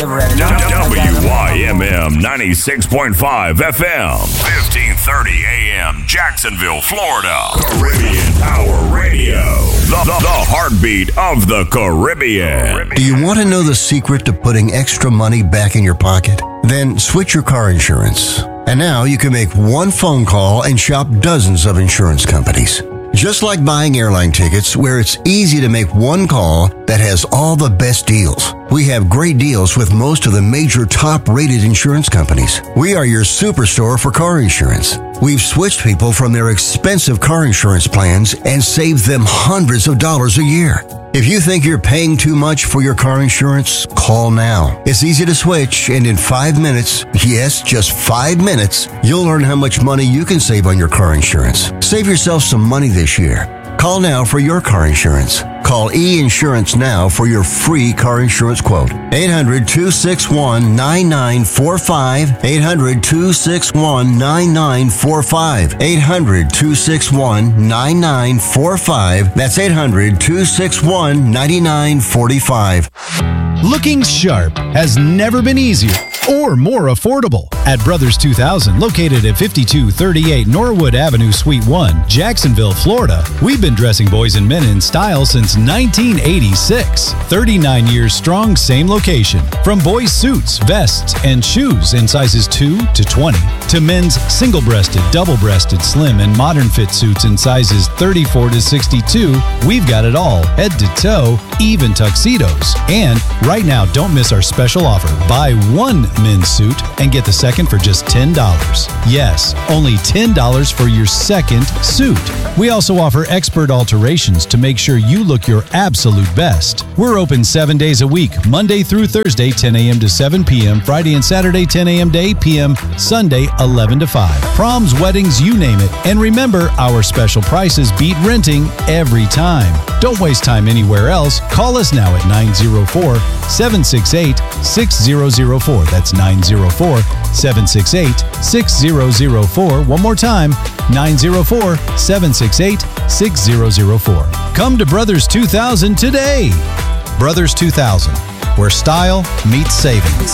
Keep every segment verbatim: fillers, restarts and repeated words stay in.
W Y M M ninety-six point five F M, fifteen thirty A M, Jacksonville, Florida. Caribbean Power Radio, the, the, the heartbeat of the Caribbean. Do you want to know the secret to putting extra money back in your pocket? Then switch your car insurance. And now you can make one phone call and shop dozens of insurance companies. Just like buying airline tickets, where it's easy to make one call that has all the best deals. We have great deals with most of the major top-rated insurance companies. We are your superstore for car insurance. We've switched people from their expensive car insurance plans and saved them hundreds of dollars a year. If you think you're paying too much for your car insurance, call now. It's easy to switch, and in five minutes, yes, just five minutes, you'll learn how much money you can save on your car insurance. Save yourself some money this year. Call now for your car insurance. Call E-Insurance now for your free car insurance quote. eight hundred, two six one, nine nine four five. eight hundred, two six one, nine nine four five. eight hundred, two six one, nine nine four five. That's eight hundred, two six one, nine nine four five. Looking sharp has never been easier or more affordable. At Brothers two thousand, located at fifty-two thirty-eight Norwood Avenue, Suite one, Jacksonville, Florida, we've been dressing boys and men in style since nineteen eighty-six. thirty-nine years strong, same location. From boys' suits, vests, and shoes in sizes two to twenty, to men's single-breasted, double-breasted, slim, and modern fit suits in sizes thirty-four to sixty-two, we've got it all, head to toe, even tuxedos. And right now, don't miss our special offer. Buy one men's suit and get the second for just ten dollars. Yes, only ten dollars for your second suit. We also offer expert alterations to make sure you look your absolute best. We're open seven days a week, Monday through Thursday, ten a.m. to seven p.m., Friday and Saturday, ten a.m. to eight p.m., Sunday, eleven to five. Proms, weddings, you name it. And remember, our special prices beat renting every time. Don't waste time anywhere else. Call us now at nine oh four, seven six eight, six oh oh four. That's nine oh four, seven six eight, six oh oh four. One more time, nine oh four, seven six eight, six oh oh four. Come to Brothers two thousand today. Brothers two thousand, where style meets savings.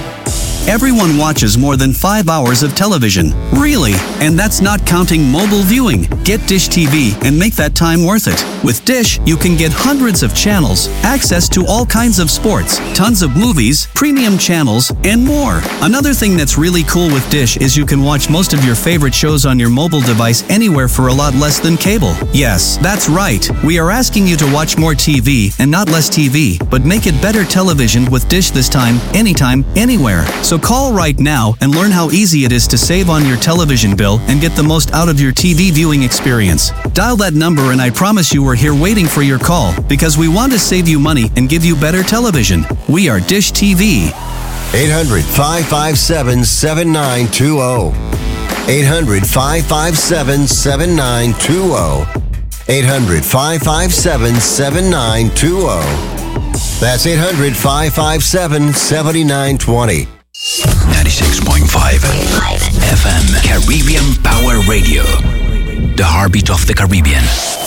Everyone watches more than five hours of television. Really? And that's not counting mobile viewing. Get Dish T V and make that time worth it. With Dish, you can get hundreds of channels, access to all kinds of sports, tons of movies, premium channels, and more. Another thing that's really cool with Dish is you can watch most of your favorite shows on your mobile device anywhere for a lot less than cable. Yes, that's right. We are asking you to watch more T V and not less T V, but make it better television with Dish this time, anytime, anywhere. So call right now and learn how easy it is to save on your television bill and get the most out of your T V viewing experience. Dial that number and I promise you we're here waiting for your call because we want to save you money and give you better television. We are Dish T V. eight hundred, five five seven, seven nine two zero. eight hundred, five five seven, seven nine two zero. eight hundred, five five seven, seven nine two zero. That's eight hundred, five five seven, seven nine two zero. ninety-six point five F M, Caribbean Power Radio, the heartbeat of the Caribbean.